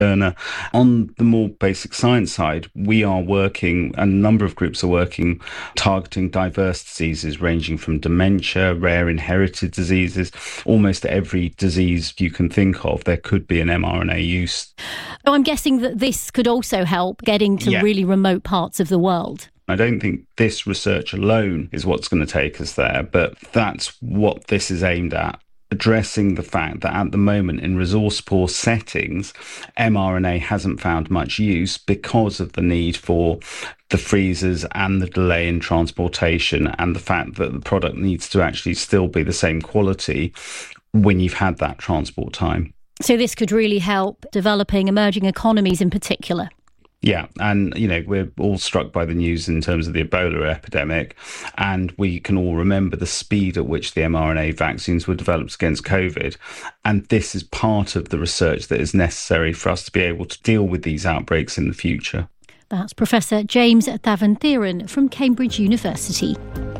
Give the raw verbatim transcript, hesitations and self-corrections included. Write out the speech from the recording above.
Moderna. On the more basic science side, we are working, a number of groups are working, targeting diverse diseases ranging from dementia, rare inherited diseases, almost every disease you can think of, there could be an mRNA use. Oh, I'm guessing that this could also help getting to Yeah. really remote parts of the world. I don't think this research alone is what's going to take us there, but that's what this is aimed at. Addressing the fact that at the moment in resource-poor settings, mRNA hasn't found much use because of the need for the freezers and the delay in transportation and the fact that the product needs to actually still be the same quality when you've had that transport time. So this could really help developing emerging economies in particular. Yeah, and, you know, we're all struck by the news in terms of the Ebola epidemic, and we can all remember the speed at which the mRNA vaccines were developed against COVID. And this is part of the research that is necessary for us to be able to deal with these outbreaks in the future. That's Professor James Dhavantheran from Cambridge University.